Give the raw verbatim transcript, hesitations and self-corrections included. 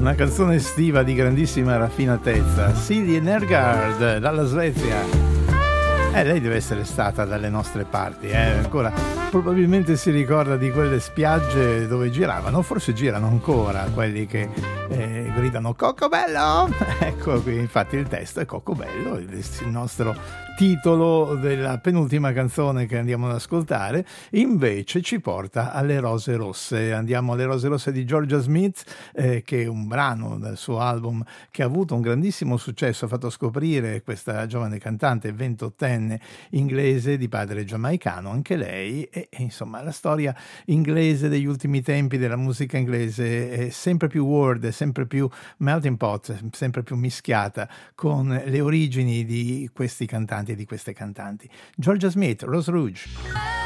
Una canzone estiva di grandissima raffinatezza. Silje Nergard dalla Svezia. Eh, lei deve essere stata dalle nostre parti, eh? Ancora probabilmente si ricorda di quelle spiagge dove giravano, forse girano ancora quelli che eh, gridano Coccobello. Ecco qui, infatti il testo è Coccobello, il, il nostro titolo della penultima canzone che andiamo ad ascoltare. Invece ci porta alle Rose Rosse. Andiamo alle Rose Rosse di Georgia Smith, eh, che è un brano dal suo album che ha avuto un grandissimo successo, ha fatto scoprire questa giovane cantante ventottenne inglese di padre giamaicano, anche lei, e, e insomma la storia inglese degli ultimi tempi della musica inglese è sempre più world, è sempre più melting pot, sempre più mischiata con le origini di questi cantanti e di queste cantanti. Georgia Smith, Rose Rouge.